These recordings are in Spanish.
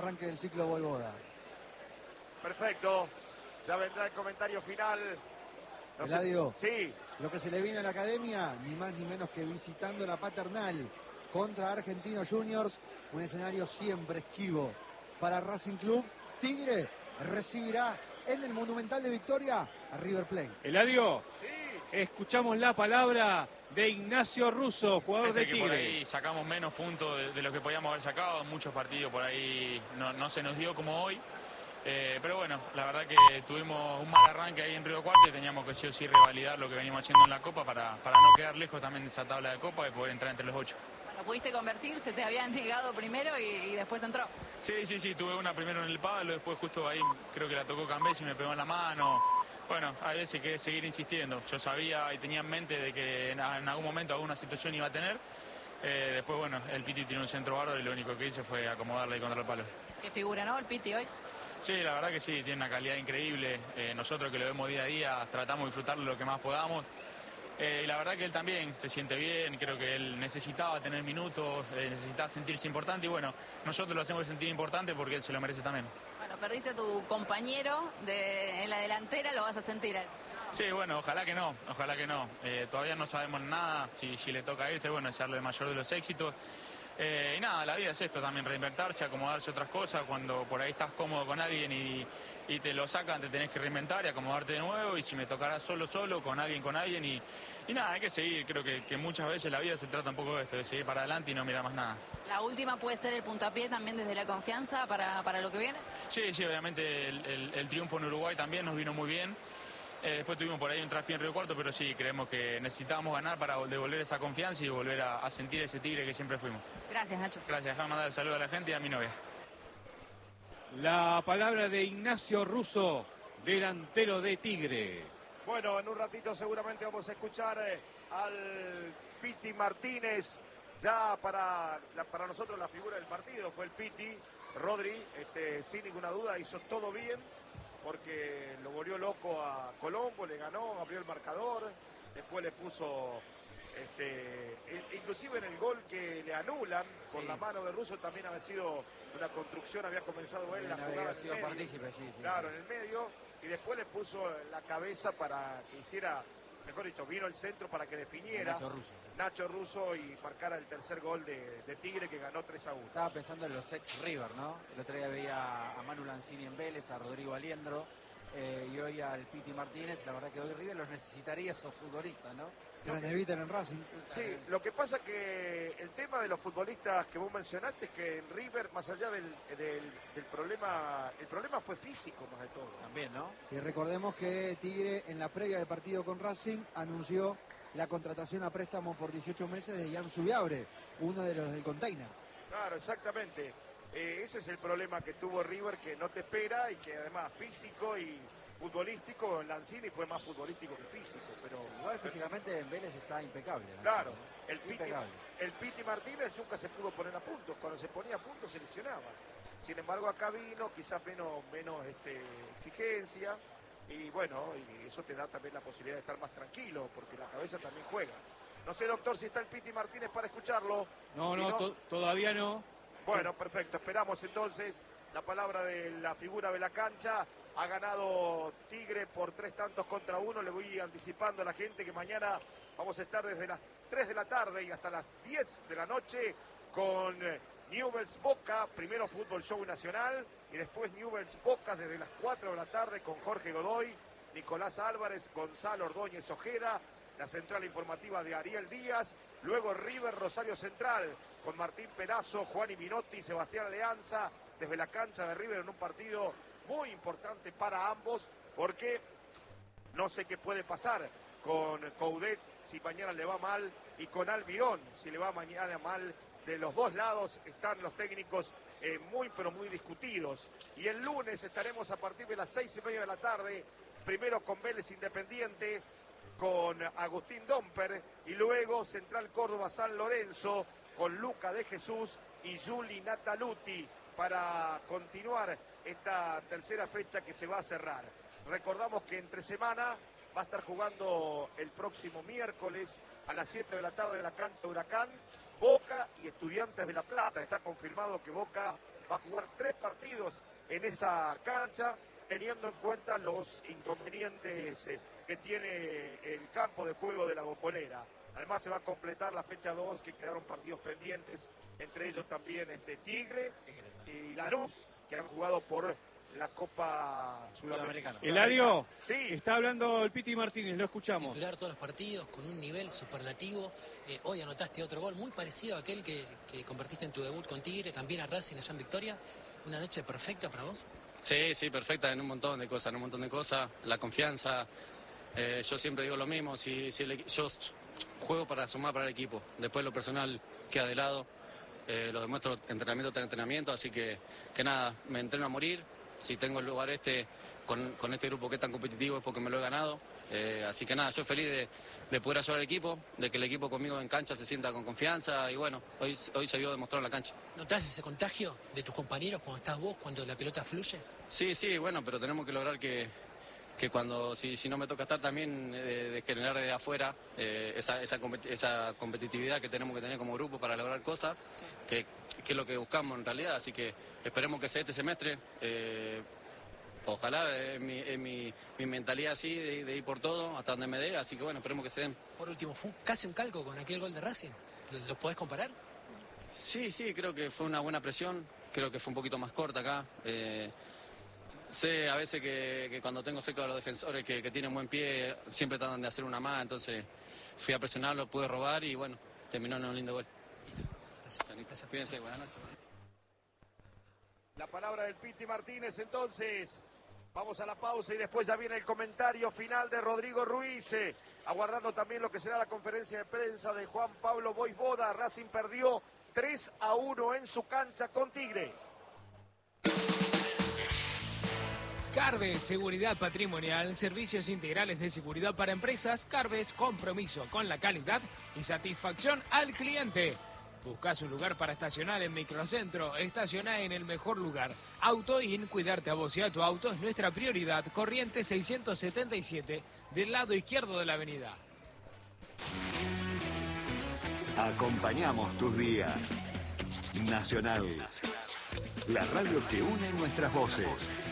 arranque del ciclo Voivoda. Perfecto, ya vendrá el comentario final. Eladio, sí. Lo que se le viene a la academia, ni más ni menos que visitando la Paternal contra Argentinos Juniors, un escenario siempre esquivo para Racing Club. Tigre recibirá en el Monumental de Victoria a River Plate. Eladio, Sí. escuchamos la palabra de Ignacio Russo, jugador de Tigre. Por ahí sacamos menos puntos de lo que podíamos haber sacado. Muchos partidos por ahí no se nos dio como hoy. Pero bueno, la verdad que tuvimos un mal arranque ahí en Río Cuarto y teníamos que sí o sí revalidar lo que venimos haciendo en la Copa para no quedar lejos también de esa tabla de Copa y poder entrar entre los 8. Bueno, pudiste convertir, se te habían negado primero y después entró. Sí, tuve una primero en el palo, después justo ahí creo que la tocó Cambés y me pegó en la mano. Bueno, a veces hay que seguir insistiendo. Yo sabía y tenía en mente de que en algún momento alguna situación iba a tener. Después, bueno, el Piti tiene un centro bárbaro y lo único que hice fue acomodarle ahí contra el palo. Qué figura, ¿no? El Piti hoy. Sí, la verdad que sí, tiene una calidad increíble. Nosotros que lo vemos día a día tratamos de disfrutarlo lo que más podamos. Y la verdad que él también se siente bien, creo que él necesitaba tener minutos, necesitaba sentirse importante y bueno, nosotros lo hacemos sentir importante porque él se lo merece también. Bueno, perdiste a tu compañero en la delantera, lo vas a sentir. Sí, bueno, ojalá que no. Todavía no sabemos nada, si le toca irse, bueno, desearle el mayor de los éxitos. Y nada, la vida es esto también, reinventarse, acomodarse a otras cosas. Cuando por ahí estás cómodo con alguien y te lo sacan, te tenés que reinventar y acomodarte de nuevo. Y si me tocará solo, con alguien. Y nada, hay que seguir. Creo que muchas veces la vida se trata un poco de esto, de seguir para adelante y no mirar más nada. ¿La última puede ser el puntapié también desde la confianza para lo que viene? Sí, obviamente el triunfo en Uruguay también nos vino muy bien. Después tuvimos por ahí un traspié en Río Cuarto, pero sí, creemos que necesitábamos ganar para devolver esa confianza y volver a sentir ese Tigre que siempre fuimos. Gracias, Nacho. Gracias, déjame mandar el saludo a la gente y a mi novia. La palabra de Ignacio Russo, delantero de Tigre. Bueno, en un ratito seguramente vamos a escuchar al Piti Martínez. Ya para nosotros la figura del partido fue el Piti. Rodri, sin ninguna duda, hizo todo bien, porque lo volvió loco a Colombo, le ganó, abrió el marcador, después le puso, inclusive en el gol que le anulan, con la mano de Russo también había sido una construcción, había comenzado él la jugada Había en sido el medio, partícipe, sí. claro, en el medio, y después le puso la cabeza para que hiciera, mejor dicho, vino el centro para que definiera Nacho Russo y marcara el tercer gol de Tigre, que ganó 3-1. Estaba pensando en los ex River, ¿no? El otro día veía a Manu Lanzini en Vélez, a Rodrigo Aliendro, y hoy al Piti Martínez. La verdad que hoy River los necesitaría esos futbolistas, ¿no? Que los evitan en Racing. Sí, lo que pasa que el tema de los futbolistas que vos mencionaste es que en River, más allá del problema, el problema fue físico más de todo. También, ¿no? Y recordemos que Tigre en la previa del partido con Racing anunció la contratación a préstamo por 18 meses de Jan Subiabre, uno de los del container. Claro, exactamente. Ese es el problema que tuvo River, que no te espera y que además físico y futbolístico, Lanzini fue más futbolístico que físico, pero igual físicamente en Vélez está impecable, ¿no? Claro, impecable. El Piti Martínez nunca se pudo poner a punto, cuando se ponía a punto se lesionaba. Sin embargo, acá vino quizás menos exigencia y bueno, y eso te da también la posibilidad de estar más tranquilo, porque la cabeza también juega. No sé, doctor, si está el Piti Martínez para escucharlo. Todavía no. Bueno, perfecto, esperamos entonces la palabra de la figura de la cancha. Ha ganado Tigre por 3-1. Le voy anticipando a la gente que mañana vamos a estar desde las 3 de la tarde y hasta las 10 de la noche con Newell's Boca, primero Fútbol Show Nacional y después Newell's Boca desde las 4 de la tarde con Jorge Godoy, Nicolás Álvarez, Gonzalo Ordóñez Ojeda, la central informativa de Ariel Díaz, luego River Rosario Central con Martín Perazo, Juan Minotti, Sebastián Leanza desde la cancha de River en un partido muy importante para ambos, porque no sé qué puede pasar con Coudet si mañana le va mal y con Almirón si le va mañana mal. De los dos lados están los técnicos muy pero muy discutidos. Y el lunes estaremos a partir de las 6:30 de la tarde, primero con Vélez Independiente, con Agustín Domper, y luego Central Córdoba San Lorenzo con Luca de Jesús y Juli Nataluti para continuar esta tercera fecha que se va a cerrar. Recordamos que entre semana va a estar jugando el próximo miércoles a las 7 de la tarde en la cancha de Huracán, Boca y Estudiantes de La Plata. Está confirmado que Boca va a jugar 3 partidos en esa cancha, teniendo en cuenta los inconvenientes que tiene el campo de juego de la Bombonera. Además se va a completar la fecha 2, que quedaron partidos pendientes, entre ellos también Tigre y Lanús, que han jugado por la Copa Sudamericana. Eladio, sí. Está hablando el Piti Martínez, lo escuchamos. Titular todos los partidos con un nivel superlativo. Hoy anotaste otro gol muy parecido a aquel que convertiste en tu debut con Tigre, también a Racing allá en Victoria. ¿Una noche perfecta para vos? Sí, perfecta en un montón de cosas, la confianza. Yo siempre digo lo mismo, yo juego para sumar para el equipo, después lo personal queda de lado, lo demuestro entrenamiento tras entrenamiento, así que nada, me entreno a morir. Si tengo el lugar con este grupo que es tan competitivo es porque me lo he ganado, así que nada, yo feliz de poder ayudar al equipo, de que el equipo conmigo en cancha se sienta con confianza y bueno, hoy se vio demostrado en la cancha. ¿Notás ese contagio de tus compañeros cuando estás vos, cuando la pelota fluye? Sí, bueno, pero tenemos que lograr que cuando, si no me toca estar también, de generar desde afuera esa competitividad que tenemos que tener como grupo para lograr cosas, sí. que es lo que buscamos en realidad, así que esperemos que sea este semestre, ojalá, es mi mentalidad así, de ir por todo, hasta donde me dé, así que bueno, esperemos que se den. Por último, fue casi un calco con aquel gol de Racing, ¿lo podés comparar? Sí, creo que fue una buena presión, creo que fue un poquito más corta acá, sé a veces que cuando tengo cerca a los defensores que tienen buen pie, siempre tratan de hacer una más, entonces fui a presionarlo, pude robar y bueno, terminó en un lindo gol. Gracias. Cuídense, buenas noches. La palabra del Piti Martínez, entonces. Vamos a la pausa y después ya viene el comentario final de Rodrigo Ruiz, aguardando también lo que será la conferencia de prensa de Juan Pablo Voivoda. Racing perdió 3-1 en su cancha con Tigre. Carves, seguridad patrimonial, servicios integrales de seguridad para empresas. Carves, compromiso con la calidad y satisfacción al cliente. Buscas un lugar para estacionar en Microcentro, estaciona en el mejor lugar. AutoIn, cuidarte a vos y a tu auto es nuestra prioridad. Corriente 677, del lado izquierdo de la avenida. Acompañamos tus días. Nacional, la radio que une nuestras voces.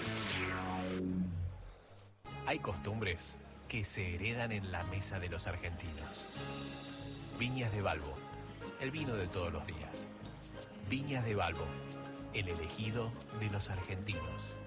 Hay costumbres que se heredan en la mesa de los argentinos. Viñas de Balbo, el vino de todos los días. Viñas de Balbo, el elegido de los argentinos.